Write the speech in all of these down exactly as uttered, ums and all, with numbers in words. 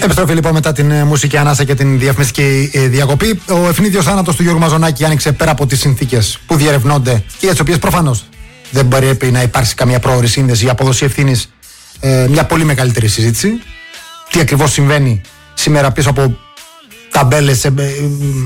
Επιστροφή λοιπόν μετά την μουσική ανάσα και την διαφημιστική διακοπή. Ο ευνίδιος θάνατος του Γιώργου Μαζονάκη άνοιξε πέρα από τις συνθήκες που διερευνώνται και για τις οποίες προφανώς δεν πρέπει να υπάρξει καμία πρόωρη σύνδεση ή αποδοσή ευθύνης, ε, μια πολύ μεγαλύτερη συζήτηση. Τι ακριβώς συμβαίνει σήμερα πίσω από ταμπέλες, ε, ε,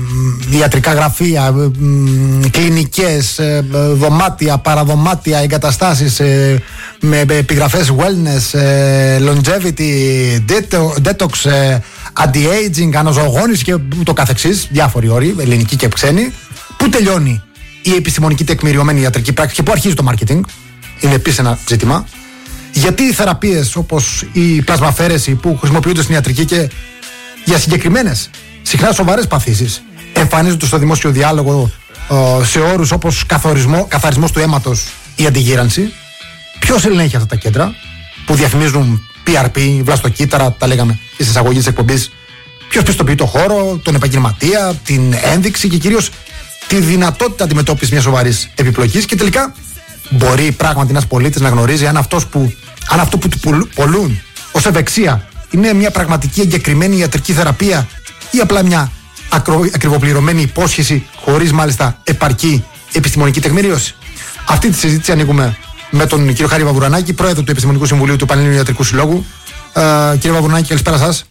ιατρικά γραφεία, ε, ε, κλινικές, ε, δωμάτια, παραδωμάτια, εγκαταστάσεις ε, με επιγραφές wellness, ε, longevity, detox, ε, anti-aging, αναζωογόνηση και το καθεξής, διάφοροι όροι, ελληνικοί και ξένοι. Πού τελειώνει η επιστημονική τεκμηριωμένη ιατρική πράξη και πού αρχίζει το marketing, είναι επίσης ένα ζήτημα. Γιατί οι θεραπείες όπως η πλασμαφαίρεση που χρησιμοποιούνται στην ιατρική και για συγκεκριμένες συχνά σοβαρές παθήσεις εμφανίζονται στο δημόσιο διάλογο ε, σε όρους όπως καθορισμό, καθαρισμός του αίματος ή αντιγύρανση? Ποιος ελέγχει αυτά τα κέντρα που διαφημίζουν πι αρ πι, βλαστοκύτταρα, τα λέγαμε και στις εισαγωγή της εκπομπής? Ποιος πιστοποιεί το χώρο, τον επαγγελματία, την ένδειξη και κυρίως τη δυνατότητα αντιμετώπισης μιας σοβαρής επιπλοκής? Και τελικά, μπορεί πράγματι ένας πολίτης να γνωρίζει αν, αυτός που, αν αυτό που του πολλούν ως ευεξία είναι μια πραγματική εγκεκριμένη ιατρική θεραπεία ή απλά μια ακρο, ακριβοπληρωμένη υπόσχεση χωρίς μάλιστα επαρκή επιστημονική τεκμηρίωση? Αυτή τη συζήτηση ανοίγουμε με τον κύριο Χάρη Βαβουρανάκη, πρόεδρο του Επιστημονικού Συμβουλίου του Πανελληνίου Ιατρικού Συλλόγου. Ε, κύριε Βαβουρανάκη, καλησπέρα σας.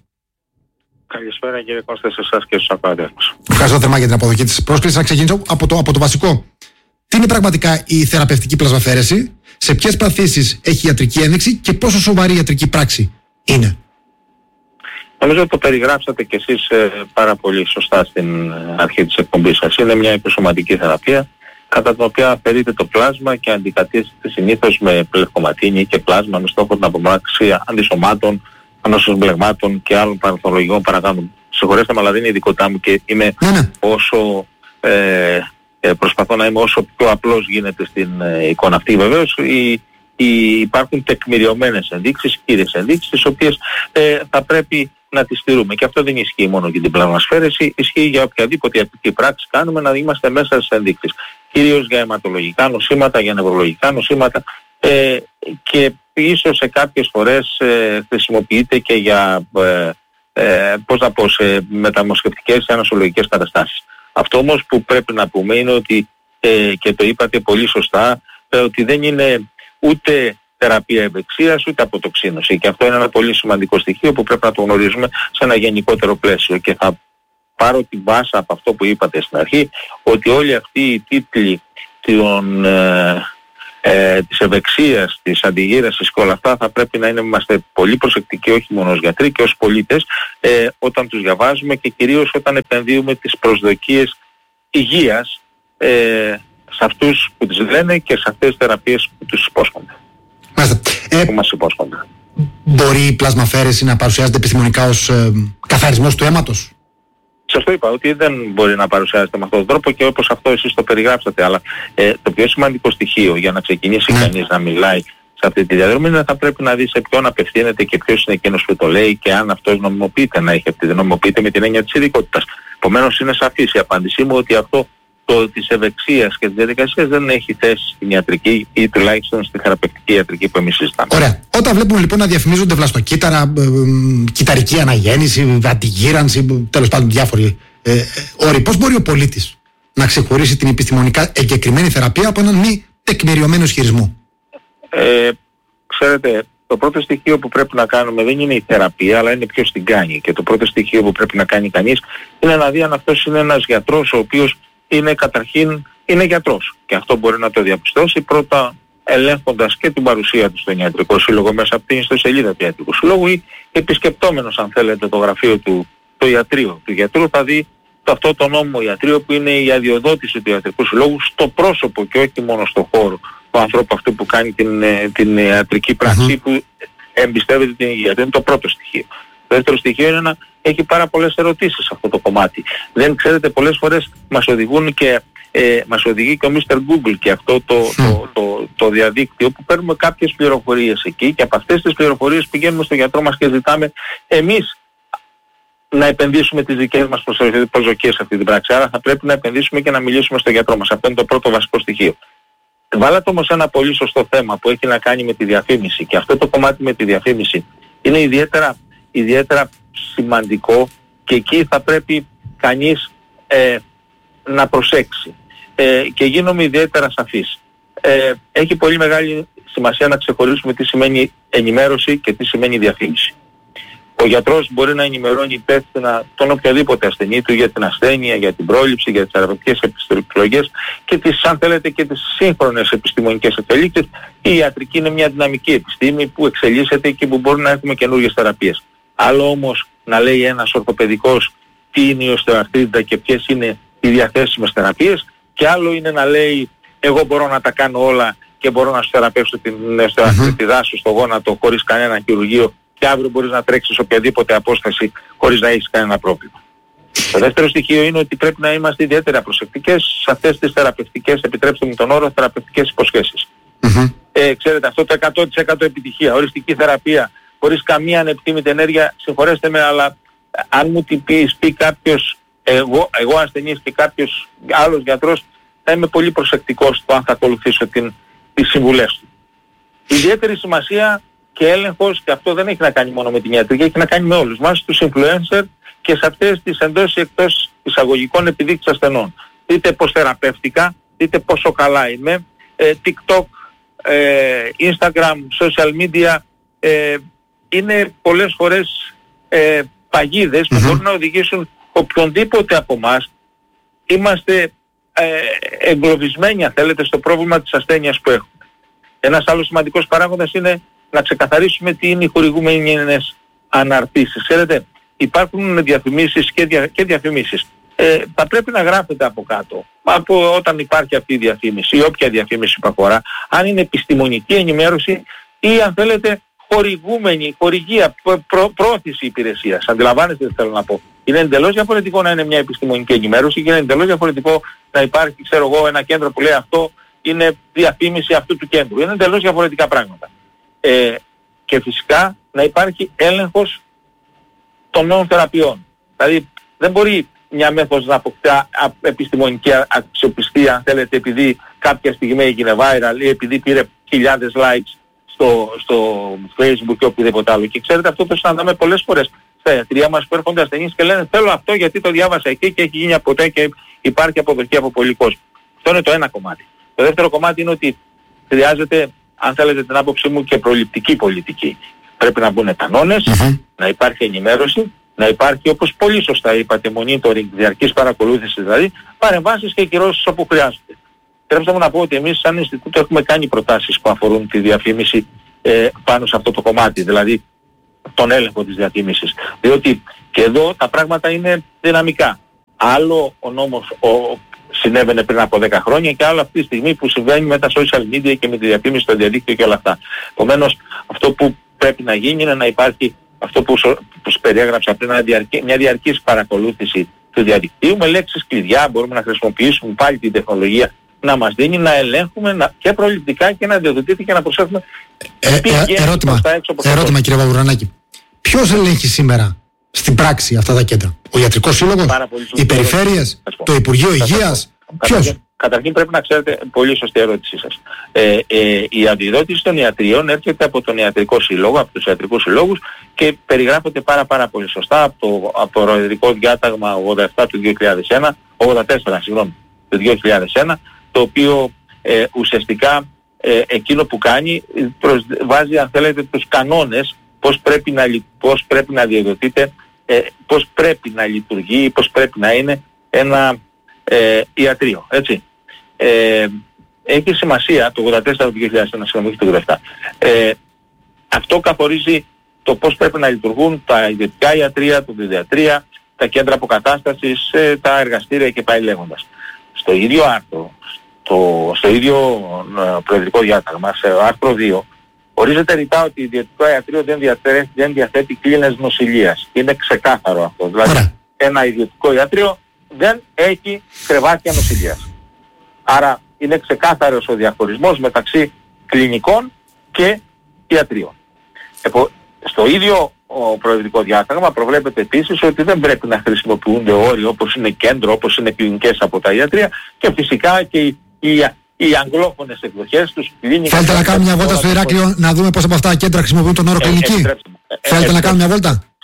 Καλησπέρα κύριε Κώστα, σε εσάς και στους ακροατές μας. Ευχαριστώ θερμά για την αποδοχή της πρόσκλησης. Να ξεκινήσω από το, από το βασικό. Τι είναι πραγματικά η θεραπευτική πλασμαφαίρεση, σε ποιες παθήσεις έχει ιατρική ένδειξη και πόσο σοβαρή ιατρική πράξη είναι? Νομίζω ότι το περιγράψατε κι εσείς ε, πάρα πολύ σωστά στην αρχή της εκπομπής σας. Είναι μια υποσωματική θεραπεία κατά την οποία αφαιρείται το πλάσμα και αντικατέσταται συνήθως με πλευκοματίνη και πλάσμα με στόχο την απομάκρυνση αντισωμάτων, ανοσοσμπλεγμάτων και άλλων παραθολογικών παραγόντων. Συγχωρέστε με, αλλά δεν είναι ειδικότητά μου και είμαι ναι, ναι. όσο ε, ε, προσπαθώ να είμαι όσο πιο απλός γίνεται στην ε, εικόνα αυτή. Βεβαίως η, η, υπάρχουν τεκμηριωμένες ενδείξεις, κύριες ενδείξεις, τις οποίες ε, θα πρέπει να τις στηρούμε. Και αυτό δεν ισχύει μόνο για την πλασμαφαίρεση, ισχύει για οποιαδήποτε ιατρική πράξη κάνουμε, να είμαστε μέσα στις ενδείξεις. Κυρίως για αιματολογικά νοσήματα, για νευρολογικά νοσήματα ε, και ίσως σε κάποιες φορές ε, χρησιμοποιείται και για ε, ε, πώς να πω, σε μεταμοσχευτικές ή ανασολογικές καταστάσεις. Αυτό όμως που πρέπει να πούμε είναι ότι, ε, και το είπατε πολύ σωστά, ε, ότι δεν είναι ούτε θεραπεία ευεξίας ούτε αποτοξίνωση, και αυτό είναι ένα πολύ σημαντικό στοιχείο που πρέπει να το γνωρίζουμε σε ένα γενικότερο πλαίσιο. Και θα πάρω την βάση από αυτό που είπατε στην αρχή, ότι όλοι αυτοί οι τίτλοι των, ε, ε, της ευεξίας, της αντιγύρασης και όλα αυτά θα πρέπει να είναι, είμαστε πολύ προσεκτικοί, όχι μόνο ως γιατροί και ως πολίτες, ε, όταν τους διαβάζουμε και κυρίως όταν επενδύουμε τις προσδοκίες υγείας ε, σε αυτούς που τις λένε και σε αυτές τις θεραπείες που τους υπόσχονται. Ε, που μας υπόσχονται. Μπορεί η πλασμαφαίρεση να παρουσιάζεται επιστημονικά ως ε, καθαρισμός του αίματος? Σε αυτό είπα, ότι δεν μπορεί να παρουσιάζεται με αυτόν τον τρόπο και όπως αυτό εσείς το περιγράψατε. Αλλά ε, το πιο σημαντικό στοιχείο για να ξεκινήσει ναι. κανείς να μιλάει σε αυτή τη διαδρομή είναι θα πρέπει να δει σε ποιον απευθύνεται και ποιος είναι εκείνος που το λέει και αν αυτός νομιμοποιείται να έχει αυτή τη νομιμοποιείται με την έννοια της ειδικότητας. Επομένως είναι σαφής η απάντησή μου ότι αυτό το της ευεξίας και της διαδικασίας δεν έχει θέση στην ιατρική ή τουλάχιστον στη θεραπευτική ιατρική που εμείς συζητάμε. Ωραία. Όταν βλέπουμε λοιπόν να διαφημίζονται βλαστοκύτταρα, ε, ε, κυταρική αναγέννηση, αντιγύρανση, τέλος πάντων διάφοροι ε, ε, όροι, πώς μπορεί ο πολίτης να ξεχωρίσει την επιστημονικά εγκεκριμένη θεραπεία από έναν μη τεκμηριωμένο ισχυρισμό? Ε, ξέρετε, το πρώτο στοιχείο που πρέπει να κάνουμε δεν είναι η θεραπεία, αλλά είναι ποιος την κάνει. Και το πρώτο στοιχείο που πρέπει να κάνει κανείς είναι να δει αν αυτός είναι ένας γιατρός ο οποίος είναι καταρχήν είναι γιατρός. Και αυτό μπορεί να το διαπιστώσει πρώτα ελέγχοντας και την παρουσία του στον ιατρικό σύλλογο μέσα από την ιστοσελίδα του ιατρικού συλλόγου ή επισκεπτόμενος, αν θέλετε, το γραφείο του, το ιατρείο του γιατρού, θα δει το, αυτό το νόμιμο ιατρείο που είναι η αδειοδότηση του ιατρικού συλλόγου στο πρόσωπο και όχι μόνο στο χώρο του ανθρώπου αυτού που κάνει την, την ιατρική πράξη mm-hmm. που εμπιστεύεται την υγεία. Αυτό είναι το πρώτο στοιχείο. Το δεύτερο στοιχείο είναι να έχει πάρα πολλές ερωτήσεις σε αυτό το κομμάτι. Δεν ξέρετε, πολλές φορές μας οδηγούν και ε, μας οδηγεί και ο μίστερ Google και αυτό το, mm. το, το, το διαδίκτυο που παίρνουμε κάποιες πληροφορίες εκεί και από αυτές τις πληροφορίες πηγαίνουμε στο γιατρό μας και ζητάμε εμείς να επενδύσουμε τις δικές μας προσδοκίες σε αυτή την πράξη. Άρα θα πρέπει να επενδύσουμε και να μιλήσουμε στον γιατρό μας. Αυτό είναι το πρώτο βασικό στοιχείο. Βάλατε όμως ένα πολύ σωστό θέμα που έχει να κάνει με τη διαφήμιση και αυτό το κομμάτι με τη διαφήμιση είναι ιδιαίτερα, ιδιαίτερα σημαντικό και εκεί θα πρέπει κανείς ε, να προσέξει. Ε, και γίνομαι ιδιαίτερα σαφής. Ε, έχει πολύ μεγάλη σημασία να ξεχωρίσουμε τι σημαίνει ενημέρωση και τι σημαίνει διαφήμιση. Ο γιατρός μπορεί να ενημερώνει υπεύθυνα τον οποιοδήποτε ασθενή του για την ασθένεια, για την πρόληψη, για τις θεραπευτικές επιστολές και τις, αν θέλετε, και τις σύγχρονες επιστημονικές εξελίξεις. Η ιατρική είναι μια δυναμική επιστήμη που εξελίσσεται και που μπορεί να έχουμε καινούργιες θεραπείες. Άλλο όμως να λέει ένας ορθοπαιδικός τι είναι η οστεοαρθρίτιδα και ποιες είναι οι διαθέσιμες θεραπείες, και άλλο είναι να λέει εγώ μπορώ να τα κάνω όλα και μπορώ να σου θεραπεύσω την οστεοαρθρίτιδά σου στο γόνατο χωρίς κανένα χειρουργείο και αύριο μπορείς να τρέξεις οποιαδήποτε απόσταση χωρίς να έχεις κανένα πρόβλημα. Το δεύτερο στοιχείο είναι ότι πρέπει να είμαστε ιδιαίτερα προσεκτικές σε αυτές τις θεραπευτικές, επιτρέψτε μου τον όρο, θεραπευτικές υποσχέσεις. Mm-hmm. Ε, ξέρετε, αυτό το εκατό τοις εκατό επιτυχία, οριστική θεραπεία, χωρίς καμία ανεπιθύμητη ενέργεια, συγχωρέστε με, αλλά αν μου την πει, πει κάποιος, εγώ, εγώ ασθενής και κάποιος άλλος γιατρός, θα είμαι πολύ προσεκτικός στο αν θα ακολουθήσω την, τις συμβουλές του. Ιδιαίτερη σημασία και έλεγχος, και αυτό δεν έχει να κάνει μόνο με την ιατρική, έχει να κάνει με όλους μας, τους influencer και σε αυτές τις εντός ή εκτός εισαγωγικών επιδείξεις ασθενών. Δείτε πως θεραπεύτηκα, δείτε πόσο καλά είμαι, ε, TikTok, ε, Instagram, social media, ε, είναι πολλές φορές ε, παγίδες που mm-hmm. μπορούν να οδηγήσουν οποιονδήποτε από εμάς. Είμαστε ε, εγκλωβισμένοι, αν θέλετε, στο πρόβλημα της ασθένειας που έχουμε. Ένας άλλος σημαντικός παράγοντας είναι να ξεκαθαρίσουμε τι είναι οι χορηγούμενες αναρτήσεις. Ξέρετε, υπάρχουν διαφημίσεις και, δια, και διαφημίσεις. Ε, θα πρέπει να γράφετε από κάτω, από όταν υπάρχει αυτή η διαφήμιση ή όποια διαφήμιση που αφορά, αν είναι επιστημονική ενημέρωση ή αν θέλετε χορηγούμενη, χορηγία, προ, προ, πρόθεση υπηρεσίας. Αντιλαμβάνεστε τι θέλω να πω. Είναι εντελώς διαφορετικό να είναι μια επιστημονική ενημέρωση και είναι εντελώς διαφορετικό να υπάρχει, ξέρω εγώ, ένα κέντρο που λέει αυτό είναι διαφήμιση αυτού του κέντρου. Είναι εντελώς διαφορετικά πράγματα. Ε, και φυσικά να υπάρχει έλεγχος των νέων θεραπείων. Δηλαδή δεν μπορεί μια μέθοδος να αποκτά επιστημονική αξιοπιστία, αν θέλετε, επειδή κάποια στιγμή έγινε viral ή επειδή πήρε χιλιάδες likes στο, στο Facebook και οπουδήποτε άλλο. Και ξέρετε, αυτό το συναντάμε πολλές φορές στα ιατρεία μας που έρχονται ασθενείς και λένε θέλω αυτό γιατί το διάβασα εκεί και έχει γίνει ποτέ και υπάρχει αποδοχή από πολύ κόσμο. Αυτό είναι το ένα κομμάτι. Το δεύτερο κομμάτι είναι ότι χρειάζεται, αν θέλετε την άποψή μου, και προληπτική πολιτική. Πρέπει να μπουν κανόνες, mm-hmm. να υπάρχει ενημέρωση, να υπάρχει, όπως πολύ σωστά είπατε, monitoring, διαρκής παρακολούθηση, δηλαδή παρεμβάσεις και κυρώσεις όπου χρειάζεται. Πρέπει να πω ότι εμείς σαν Ινστιτούτο έχουμε κάνει προτάσεις που αφορούν τη διαφήμιση ε, πάνω σε αυτό το κομμάτι, δηλαδή τον έλεγχο της διαφήμισης. Διότι και εδώ τα πράγματα είναι δυναμικά. Άλλο ο νόμος ο, συνέβαινε πριν από δέκα χρόνια και άλλο αυτή τη στιγμή που συμβαίνει με τα social media και με τη διαφήμιση στο διαδίκτυο και όλα αυτά. Επομένως, αυτό που πρέπει να γίνει είναι να υπάρχει αυτό που, που περιέγραψα πριν, μια, διαρκή, μια διαρκής παρακολούθηση του διαδικτύου με λέξεις κλειδιά. Μπορούμε να χρησιμοποιήσουμε πάλι την τεχνολογία να μας δίνει να ελέγχουμε να, και προληπτικά και να διοδοτείται και να προσέχουμε. Ε, ε, ε, ερώτημα, ερώτημα κύριε Παπουρανάκη. Ποιος ελέγχει σήμερα στην πράξη αυτά τα κέντρα? Ο Ιατρικός Σύλλογος, οι περιφέρειες, το Υπουργείο Υγείας, ποιος? Καταρχήν πρέπει να ξέρετε, πολύ σωστή ερώτησή σας. Ε, ε, η αντιδότηση των ιατριών έρχεται από τον Ιατρικό Σύλλογο, από τους Ιατρικούς Συλλόγους και περιγράφεται πάρα πάρα πολύ σωστά από το, από το Ιατρικό Διάταγμα ογδόντα επτά του δύο χιλιάδες ένα, ογδόντα τέσσερα συγγνώμη, του δύο χιλιάδες ένα, το οποίο ε, ουσιαστικά ε, εκείνο που κάνει προς, βάζει, αν θέλετε, τους κανόνες πώς πρέπει να, πώς πρέπει να διαδοτείται, ε, πώς πρέπει να λειτουργεί, πώς πρέπει να είναι ένα ε, ιατρείο, έτσι. Ε, έχει σημασία το ογδόντα τέσσερα του δύο χιλιάδες ένα, συγγνώμη, το ογδόντα επτά. Ε, αυτό καθορίζει το πώς πρέπει να λειτουργούν τα ιδιωτικά ιατρεία, τα παιδιατρία, τα κέντρα αποκατάστασης, ε, τα εργαστήρια και πάει λέγοντας. Στο ίδιο άρθρο, το, στο ίδιο ε, προεδρικό διάταγμα, σε άρθρο δύο, ορίζεται ρητά ότι ιδιωτικό ιατρείο δεν διαθέτει, δεν διαθέτει κλίνες νοσηλείας. Είναι ξεκάθαρο αυτό. Δηλαδή, ένα ιδιωτικό ιατρείο δεν έχει κρεβάτια νοσηλείας. Άρα είναι ξεκάθαρος ο διαχωρισμός μεταξύ κλινικών και ιατρίων. Επο, στο ίδιο ο προεδρικό διάταγμα προβλέπεται επίσης ότι δεν πρέπει να χρησιμοποιούνται όροι όπως είναι κέντρο, όπως είναι κλινικές από τα ιατρεία και φυσικά και οι, οι, οι αγγλόφωνες εκδοχές τους. Θέλετε να κάνουμε μια βόλτα στο Ηράκλειο να δούμε πώς από αυτά τα κέντρα χρησιμοποιούν τον όρο κλινική? Ε, ε, ε, Θέλετε ε, να κάνουμε μια βόλτα?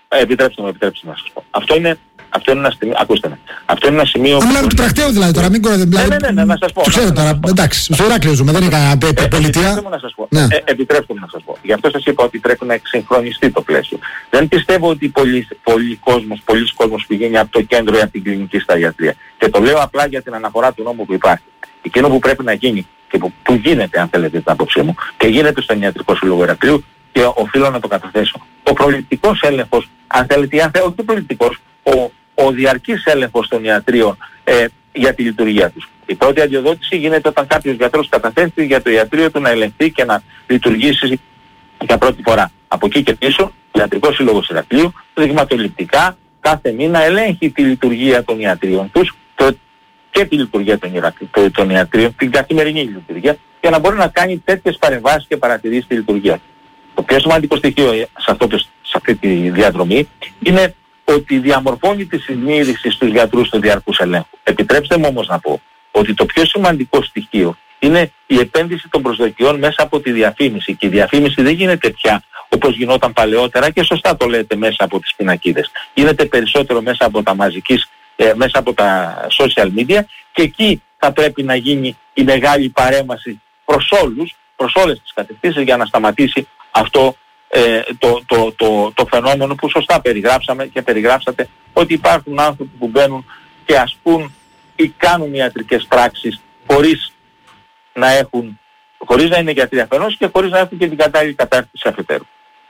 Ε, επιτρέψτε μου, επιτρέψτε μου να σας πω. Αυτό είναι, αυτό είναι ένα σημείο, ακούστε με. Αυτό είναι ένα σημείο... Αν μιλάμε του πρακτέου δηλαδή τώρα, μην κοροϊδεύετε. Ναι, ναι, ναι, ναι, να σας πω. Το ξέρω τώρα, εντάξει, στο Ηράκλειο ζούμε, δεν είναι κανένα πολιτεία. Επιτρέψτε μου να σας πω. Επιτρέψτε μου να σας πω. Γι' αυτό σας είπα ότι πρέπει να εξυγχρονιστεί το πλαίσιο. Δεν πιστεύω ότι πολλοί, πολλοί κόσμος, πολλοί κόσμος πηγαίνει από το κέντρο ή από την κλινική στα ιατρία. Και το λέω απλά για την αναφορά του νόμου που υπάρχει. Εκείνο που πρέπει να γίνει και που, που γίνεται, αν θέλετε την άποψή μου, και γίνεται στον Ιατρικό Σύλλογο Ηρακλείου, και οφείλω να το καταθέσω. Ο προληπτικός έλεγχος, αν θέλετε, αν θέλετε, όχι προληπτικός, ο, ο διαρκής έλεγχος των ιατρίων ε, για τη λειτουργία τους. Η πρώτη αδειοδότηση γίνεται όταν κάποιος γιατρός καταθέτει για το ιατρείο του να ελεγχθεί και να λειτουργήσει για πρώτη φορά. Από εκεί και πίσω, ο Ιατρικός Σύλλογος Ηρακλείου δειγματοληπτικά κάθε μήνα ελέγχει τη λειτουργία των ιατρίων τους το, και τη λειτουργία των, Ηρακλ, των ιατρίων, την καθημερινή λειτουργία, για να μπορεί να κάνει τέτοιες παρεμβάσεις και παρατηρήσεις στη λειτουργία. Το πιο σημαντικό στοιχείο σε, αυτό το, σε αυτή τη διαδρομή είναι ότι διαμορφώνει τη συνείδηση στους γιατρούς του διαρκούς ελέγχου. Επιτρέψτε μου όμως να πω ότι το πιο σημαντικό στοιχείο είναι η επένδυση των προσδοκιών μέσα από τη διαφήμιση. Και η διαφήμιση δεν γίνεται πια όπως γινόταν παλαιότερα, και σωστά το λέτε, μέσα από τις πινακίδες. Γίνεται περισσότερο μέσα από τα μαζικής, ε, μέσα από τα social media, και εκεί θα πρέπει να γίνει η μεγάλη παρέμβαση προς όλους, προς όλες τις κατευθύνσεις, για να σταματήσει αυτό ε, το, το, το, το φαινόμενο που σωστά περιγράψαμε και περιγράψατε, ότι υπάρχουν άνθρωποι που μπαίνουν και ασκούν ή κάνουν ιατρικές πράξεις χωρίς να έχουν, χωρίς να είναι γιατροί αφενός και χωρίς να έχουν και την κατάλληλη κατάρτιση αφετέρου.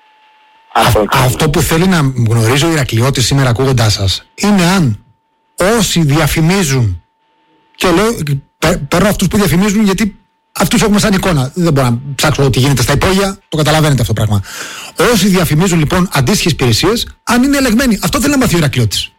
Αυτό, αυτό που θέλει να γνωρίζει ο Ηρακλειώτης σήμερα ακούγοντάς σας είναι αν όσοι διαφημίζουν, και λέω παίρνω αυτούς που διαφημίζουν γιατί αυτούς έχουμε σαν εικόνα, δεν μπορώ να ψάξω ό,τι γίνεται στα υπόγεια, το καταλαβαίνετε αυτό το πράγμα. Όσοι διαφημίζουν λοιπόν αντίστοιχες υπηρεσίες, αν είναι ελεγμένοι, αυτό θέλει να μάθει ο Ηρακλειώτης.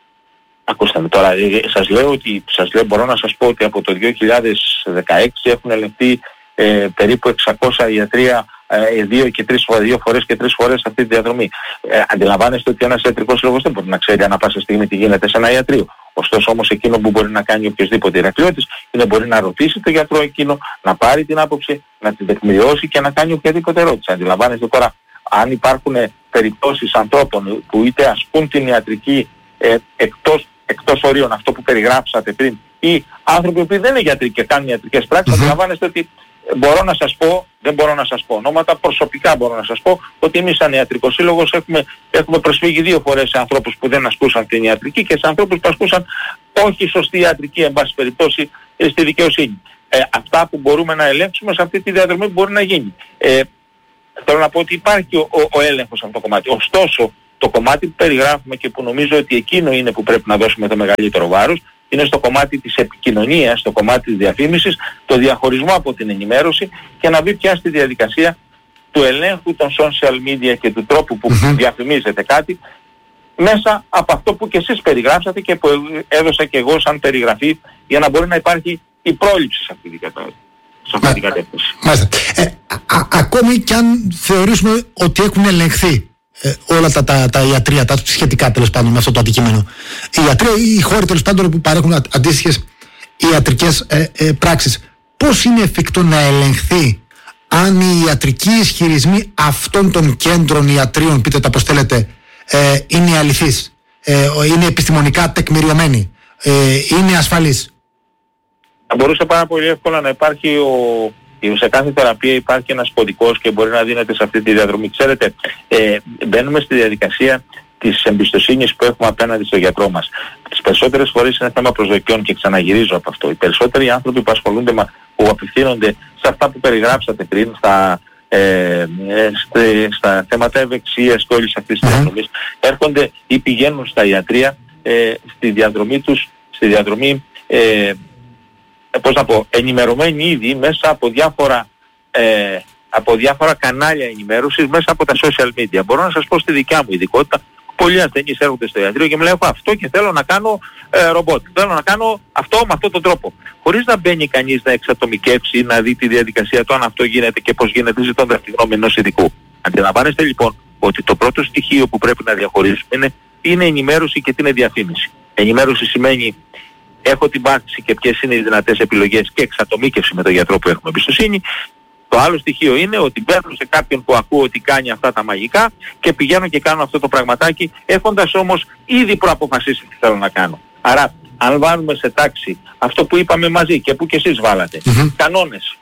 Ακούστε με τώρα, σας λέω ότι, σας λέω, μπορώ να σας πω ότι από το δύο χιλιάδες δεκαέξι έχουν ελεγχθεί ε, περίπου εξακόσια ιατρία, ε, δύο, και τρεις, δύο φορές και τρεις φορές αυτή τη διαδρομή. Ε, αντιλαμβάνεστε ότι ένας ιατρικός σύλλογος δεν μπορεί να ξέρει ανά πάσα στιγμή τι γίνεται σε ένα ιατρείο. Ωστόσο όμως εκείνο που μπορεί να κάνει οποιοδήποτε Ηρακλειώτης είναι μπορεί να ρωτήσει τον γιατρό εκείνο, να πάρει την άποψη, να την τεκμηριώσει και να κάνει οποιαδήποτε ερώτηση. Αντιλαμβάνεστε τώρα, αν υπάρχουν περιπτώσεις ανθρώπων που είτε ασκούν την ιατρική ε, εκτός, εκτός ορίων, αυτό που περιγράψατε πριν, ή άνθρωποι που δεν είναι γιατροί και κάνουν ιατρικές πράξεις, mm-hmm. αντιλαμβάνεστε ότι μπορώ να σας πω, δεν μπορώ να σας πω ονόματα, προσωπικά μπορώ να σας πω ότι εμείς σαν Ιατρικός Σύλλογος έχουμε, έχουμε προσφύγει δύο φορές σε ανθρώπους που δεν ασκούσαν την ιατρική και σε ανθρώπους που ασκούσαν όχι σωστή ιατρική, εν πάση περιπτώσει, στη δικαιοσύνη. Ε, αυτά που μπορούμε να ελέγξουμε σε αυτή τη διαδρομή που μπορεί να γίνει. Ε, θέλω να πω ότι υπάρχει ο, ο, ο έλεγχος σε αυτό το κομμάτι. Ωστόσο, το κομμάτι που περιγράφουμε και που νομίζω ότι εκείνο είναι που πρέπει να δώσουμε το μεγαλύτερο βάρος, είναι στο κομμάτι της επικοινωνίας, στο κομμάτι της διαφήμισης, το διαχωρισμό από την ενημέρωση και να μπει πια στη διαδικασία του ελέγχου των social media και του τρόπου που mm-hmm. διαφημίζεται κάτι μέσα από αυτό που και εσείς περιγράψατε και που έδωσα και εγώ σαν περιγραφή, για να μπορεί να υπάρχει η πρόληψη σε αυτή την κατάσταση. Σε αυτή την κατεύθυνση. Μάλιστα. Ε, α, α, ακόμη κι αν θεωρήσουμε ότι έχουν ελεγχθεί Ε, όλα τα, τα, τα ιατρία, τα σχετικά τέλος πάντων με αυτό το αντικείμενο. Οι ιατροί ή οι χώροι τέλος πάντων που παρέχουν αντίστοιχες ιατρικές ε, ε, πράξεις, πώς είναι εφικτό να ελεγχθεί αν οι ιατρικοί ισχυρισμοί αυτών των κέντρων ιατρίων, πείτε τα πώς θέλετε, ε, είναι αληθείς, ε, είναι επιστημονικά τεκμηριωμένοι, ε, είναι ασφαλείς? Θα μπορούσε πάρα πολύ εύκολα να υπάρχει ο... σε κάθε θεραπεία υπάρχει ένας κωδικός και μπορεί να δίνεται σε αυτή τη διαδρομή. Ξέρετε, ε, μπαίνουμε στη διαδικασία της εμπιστοσύνης που έχουμε απέναντι στο γιατρό μας. Τις περισσότερες φορές είναι θέμα προσδοκιών και ξαναγυρίζω από αυτό. Οι περισσότεροι άνθρωποι που ασχολούνται, που απευθύνονται σε αυτά που περιγράψατε πριν, στα, ε, στε, στα θέματα ευεξίας και όλης αυτής της mm-hmm. διαδρομής, έρχονται ή πηγαίνουν στα ιατρία ε, στη διαδρομή τους, στη διαδρομή ε, πώς να πω, ενημερωμένοι ήδη μέσα από διάφορα, ε, από διάφορα κανάλια ενημέρωσης, μέσα από τα social media. Μπορώ να σας πω στη δικιά μου ειδικότητα, πολλοί ασθενείς έρχονται στο ιατρείο και μου λένε: έχω αυτό και θέλω να κάνω ε, ρομπότ. Θέλω να κάνω αυτό με αυτόν τον τρόπο. Χωρίς να μπαίνει κανείς να εξατομικεύσει ή να δει τη διαδικασία του αν αυτό γίνεται και πώς γίνεται, ζητώντας τη γνώμη ενός ειδικού. Αντιλαμβάνεστε λοιπόν ότι το πρώτο στοιχείο που πρέπει να διαχωρίσουμε είναι τι είναι ενημέρωση και τι είναι διαφήμιση. Ενημέρωση σημαίνει έχω την πάθηση και ποιες είναι οι δυνατές επιλογές και εξατομίκευση με τον γιατρό που έχουμε εμπιστοσύνη. Το άλλο στοιχείο είναι ότι μπαίνω σε κάποιον που ακούω ότι κάνει αυτά τα μαγικά και πηγαίνω και κάνω αυτό το πραγματάκι, έχοντας όμως ήδη προαποφασίσει τι θέλω να κάνω. Άρα, αν βάλουμε σε τάξη αυτό που είπαμε μαζί και που και εσείς βάλατε, mm-hmm. κανόνες,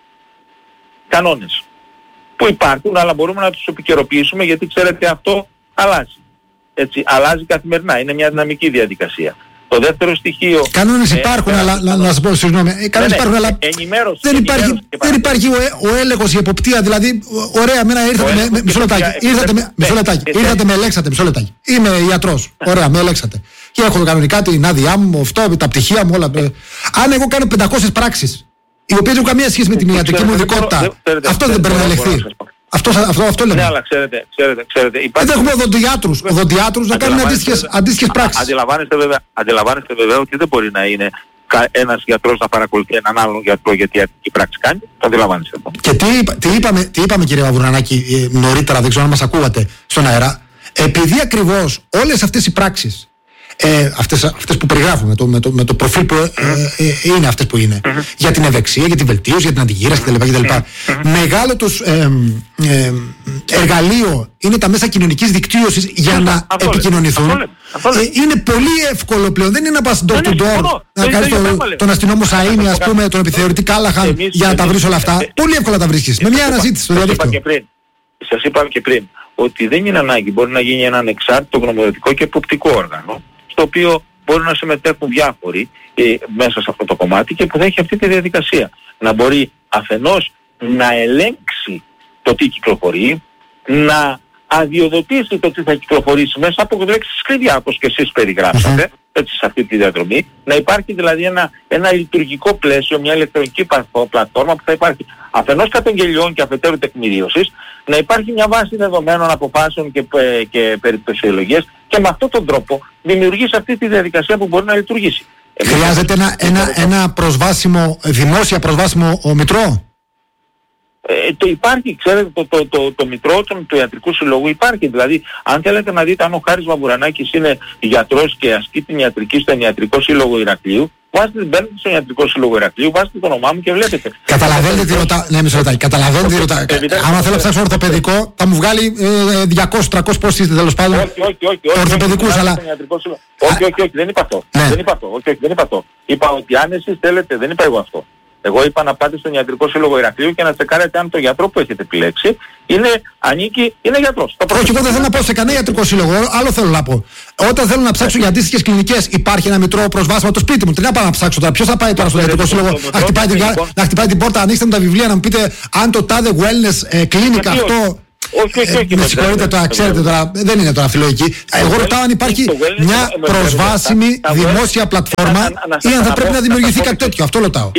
κανόνες που υπάρχουν, αλλά μπορούμε να τους επικαιροποιήσουμε, γιατί ξέρετε αυτό αλλάζει. Έτσι, αλλάζει καθημερινά, είναι μια δυναμική διαδικασία. Το δεύτερο στοιχείο... Κανόνες υπάρχουν, ε, αλλά να, να σας πω, συγγνώμη, ε, κανόνες ναι, υπάρχουν, αλλά ενημέρωση, δεν υπάρχει, ενημέρωση δεν υπάρχει ο, ο έλεγχος, η εποπτεία, δηλαδή, ωραία, μένα ήρθατε με, με, μισό λεπτάκι, ήρθατε με, μισό λεπτάκι, ήρθατε με ελέξατε, μισό λεπτάκι, είμαι ιατρός, ωραία, με ελέξατε. Και έχω κανονικά την άδειά μου, αυτό, τα πτυχία μου, όλα. Αν εγώ κάνω πεντακόσιες πράξεις, οι οποίες έχουν καμία σχέση με την ιατρική μου ειδικότητα, αυτό δεν πρέπει να ελεγχθεί. Αυτό, αυτό, αυτό λέμε. Ναι, αλλά ξέρετε, ξέρετε, ξέρετε. Υπάρχει... Δεν έχουμε οδοντιάτρους, οδοντιάτρους να κάνουν αντίστοιχες, αντίστοιχες πράξεις. Αντιλαμβάνεστε βέβαια, αντιλαμβάνεστε βέβαια ότι δεν μπορεί να είναι ένας γιατρός να παρακολουθεί έναν άλλον γιατρό γιατί η ιατρική πράξη κάνει. Το αντιλαμβάνεστε αυτό. Και τι, είπα, τι, είπαμε, τι είπαμε κύριε Μαυρονανάκη νωρίτερα, δεν ξέρω αν μας ακούγατε στον αέρα. Επειδή ακριβώς όλες αυτές οι πράξεις, Ε, αυτές, αυτές που περιγράφουμε με το, με το, με το προφίλ που ε, ε, είναι αυτές που είναι mm-hmm. για την ευεξία, για την βελτίωση, για την αντιγύραση κτλ. Mm-hmm. Μεγάλο τους ε, ε, εργαλείο είναι τα μέσα κοινωνικής δικτύωσης για mm-hmm. να αυτό επικοινωνηθούν. Αυτό αυτό ε, είναι πολύ εύκολο πλέον. Δεν είναι να πας door to door, να κάνεις το, τον αστυνόμο Σαΐνη, ας πούμε, τον επιθεωρητή Κάλαχαν για να τα βρεις όλα αυτά. Πολύ εύκολα τα βρίσκεις. Με μια αναζήτηση στο διαδίκτυο. Σας είπα και πριν ότι δεν είναι ανάγκη. Μπορεί να γίνει ένα ανεξάρτητο γνωμοδοτικό και εποπτικό όργανο, στο οποίο μπορούν να συμμετέχουν διάφοροι ε, μέσα σε αυτό το κομμάτι και που θα έχει αυτή τη διαδικασία. Να μπορεί αφενός να ελέγξει το τι κυκλοφορεί, να αδειοδοτήσει το τι θα κυκλοφορήσει μέσα από λέξεις κλειδιά, όπως και εσείς περιγράψατε, mm-hmm. έτσι, σε αυτή τη διαδρομή. Να υπάρχει δηλαδή ένα, ένα λειτουργικό πλαίσιο, μια ηλεκτρονική πλατφόρμα που θα υπάρχει αφενός καταγγελιών και αφετέρου τεκμηρίωσης, να υπάρχει μια βάση δεδομένων αποφάσεων και, και περιπτωσιολογίες και με αυτόν τον τρόπο δημιουργήσει αυτή τη διαδικασία που μπορεί να λειτουργήσει. Χρειάζεται ένα, ένα, ένα προσβάσιμο, δημόσια προσβάσιμο ο Μητρό. Ε, το υπάρχει, ξέρετε, το, το, το, το μητρό του, του ιατρικού συλλόγου υπάρχει. Δηλαδή, αν θέλετε να δείτε αν ο Χάρης Μαυρονάκης είναι γιατρός και ασκεί την ιατρική στον ιατρικό σύλλογο Ηρακλείου, βάζετε, μπαίνετε στον ιατρικό σύλλογο Ηρακλείου, βάζετε το όνομά μου και βλέπετε. Καταλαβαίνετε τι ρωτά. Ναι, μισό λεπτάκι. Καταλαβαίνετε τι ρωτά. Άμα θέλω να ψάξω ορθοπαιδικό, θα μου βγάλει διακόσιες τριακόσιες πόσοι είστε τέλος πάντων. Όχι, όχι, όχι. Ορθοπαιδικούς, αλλά. Όχι, όχι, όχι, δεν είπα αυτό. Δεν είπα αυτό. Όχι, όχι, δεν είπα αυτό. Είπα ότι αν εσείς θέλετε, δεν είπα εγώ αυτό. Εγώ είπα να πάτε στον ιατρικό σύλλογο Ηρακλείου και να τσεκάρετε αν το γιατρό που έχετε επιλέξει είναι, ανήκει, είναι γιατρός. Όχι, εγώ δεν θέλω να πάω σε κανένα ιατρικό σύλλογο. Άλλο θέλω να πω. Όταν θέλω να ψάξω για αντίστοιχες κλινικές, υπάρχει ένα μητρό προσβάσιμο το σπίτι μου. Τι να πάω να ψάξω τώρα. Ποιος θα πάει τώρα στον ιατρικό σύλλογο να χτυπάει, την, να χτυπάει την πόρτα, ανοίξτε μου τα βιβλία να μου πείτε αν το τάδε wellness clinic αυτό. Όχι, όχι, όχι. Με συγχωρείτε τώρα, ξέρετε τώρα, δεν είναι τώρα φιλοϊκή. Εγώ ρωτάω αν υπάρχει μια προσβάσιμη δημόσια πλατφόρμα ή αν θα πρέπει να δημιουργηθεί κάτι τέτοιο. Αυτό ρωτάω.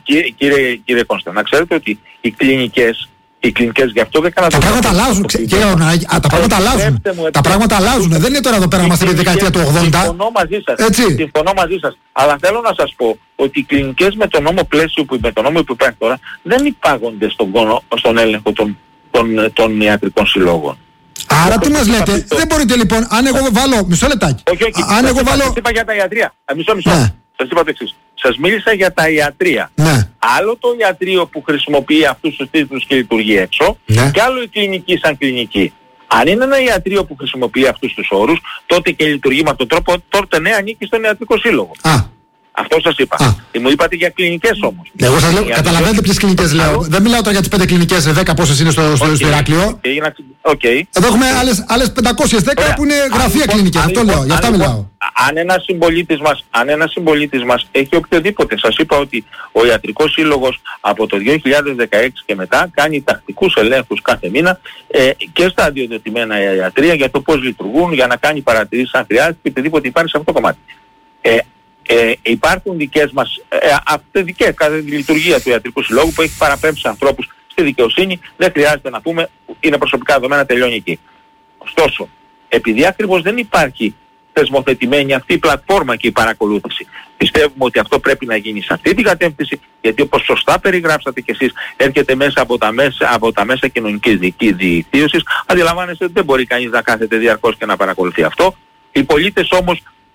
Κύριε Κώστα, να ξέρετε ότι οι κλινικές, οι κλινικές γι' αυτό δεν κάνατε. Τα πράγματα αλλάζουν, κύριε Ορνάκη, τα πράγματα αλλάζουν. Τα πράγματα αλλάζουν. Δεν είναι τώρα εδώ πέρα είμαστε στη δεκαετία του ογδόντα. Συμφωνώ μαζί σας. Συμφωνώ μαζί σας. Αλλά θέλω να σας πω ότι οι κλινικές με το νόμο πλαίσιο που, με το νόμο που υπάρχει τώρα δεν υπάγονται στον, στον έλεγχο των Των, των ιατρικών συλλόγων. Άρα τι μας λέτε, δεν μπορείτε λοιπόν, αν εγώ βάλω, μισό λεπτάκι. Όχι, όχι, αν αν εγώ βάλω... σας είπα για τα ιατρία, μισό μισό, ναι. Σας είπα το εξής. Σας μίλησα για τα ιατρία. Ναι. Άλλο το ιατρείο που χρησιμοποιεί αυτούς τους τίτλους και λειτουργεί έξω, ναι. Και άλλο η κλινική σαν κλινική. Αν είναι ένα ιατρείο που χρησιμοποιεί αυτούς τους όρους, τότε και λειτουργεί με αυτόν τον τρόπο, τότε ναι, ανήκει στον ιατρικό σύλλογο. Α. Αυτό σας είπα. Τι μου είπατε για κλινικές όμως. Εγώ σας λέω, καταλαβαίνετε ποιες κλινικές λέω. Δεν μιλάω τώρα για τις πέντε κλινικές, δέκα πόσες είναι στο, στο, okay. στο Ηράκλειο. Okay. Okay. Εδώ έχουμε άλλες, άλλες πεντακόσιες δέκα που είναι γραφεία κλινικές. Αυτό λέω, για αυτά μιλάω. Αν ένας συμπολίτης μας, αν ένας συμπολίτης μας έχει οποιοδήποτε, σας είπα ότι ο Ιατρικός Σύλλογος από το δύο χιλιάδες δεκαέξι και μετά κάνει τακτικούς ελέγχους κάθε μήνα ε, και στα αδειοδοτημένα ιατρεία για το πώς λειτουργούν, για να κάνει παρατηρήσεις αν χρειάζεται και οτιδήποτε υπάρχει σε αυτό το κομμάτι. Ε, Ε, υπάρχουν δικές μας, ε, αυτές κατά τη λειτουργία του Ιατρικού Συλλόγου που έχει παραπέμψει ανθρώπους στη δικαιοσύνη, δεν χρειάζεται να πούμε, είναι προσωπικά δεδομένα, τελειώνει εκεί. Ωστόσο, επειδή ακριβώς δεν υπάρχει θεσμοθετημένη αυτή η πλατφόρμα και η παρακολούθηση, πιστεύουμε ότι αυτό πρέπει να γίνει σε αυτή την κατεύθυνση, γιατί όπως σωστά περιγράψατε κι εσείς, έρχεται μέσα από τα μέσα, από τα μέσα κοινωνικής δικτύωσης, αντιλαμβάνεστε ότι δεν μπορεί κανείς να κάθεται διαρκώς και να παρακολουθεί αυτό. Οι πολίτες όμως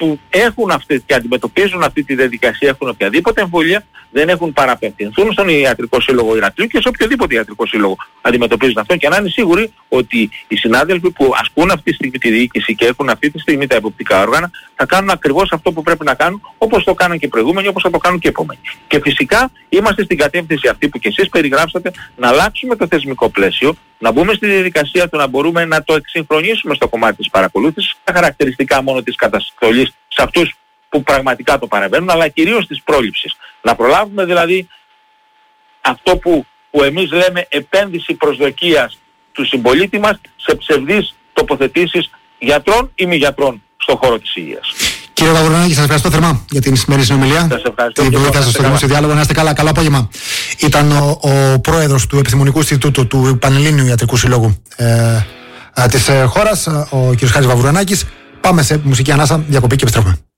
που έχουν αυτή και αντιμετωπίζουν αυτή τη διαδικασία, έχουν οποιαδήποτε εμβολία, δεν έχουν παραπευθυνθούν στον Ιατρικό Σύλλογο Ηρακλείου και σε οποιοδήποτε Ιατρικό Σύλλογο αντιμετωπίζουν αυτό, και να είναι σίγουροι ότι οι συνάδελφοι που ασκούν αυτή τη στιγμή τη διοίκηση και έχουν αυτή τη στιγμή τα εποπτικά όργανα θα κάνουν ακριβώς αυτό που πρέπει να κάνουν, όπως το κάνουν και οι προηγούμενοι, όπως θα το κάνουν και οι επόμενοι. Και φυσικά είμαστε στην κατεύθυνση αυτή που και εσείς περιγράψατε, να αλλάξουμε το θεσμικό πλαίσιο, να μπούμε στη διαδικασία του να μπορούμε να το εξυγχρονίσουμε στο κομμάτι της παρακολούθησης, τα χαρακτηριστικά μόνο της καταστολής σε αυτούς που πραγματικά το παρεμβαίνουν, αλλά κυρίως της πρόληψης. Να προλάβουμε δηλαδή αυτό που, που εμείς λέμε επένδυση προσδοκίας του συμπολίτη μας σε ψευδείς τοποθετήσεις γιατρών ή μη γιατρών στον χώρο της υγείας. Κύριε Βαβουρανάκη, σας ευχαριστώ θερμά για την σημερινή συνομιλία. Σας ευχαριστώ. Την βοήθεια σας στο δημόσιο διάλογο. Να είστε καλά. Καλό απόγευμα. Ήταν ο, ο πρόεδρος του Επιστημονικού Ινστιτούτου του Πανελλήνιου Ιατρικού Συλλόγου ε, ε, της ε, χώρας, ο κ. Χάρης Βαβουρανάκης. Πάμε σε μουσική ανάσα, διακοπή και επιστρέφουμε.